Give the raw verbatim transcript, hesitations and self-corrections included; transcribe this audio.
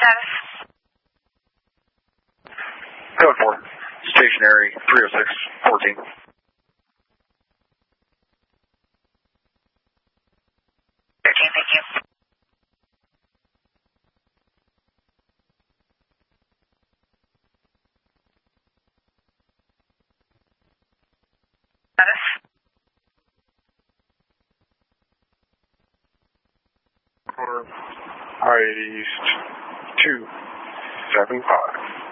Status. Code four. Stationary three oh six fourteen. thirteen, thank you. Status. High East two seven five.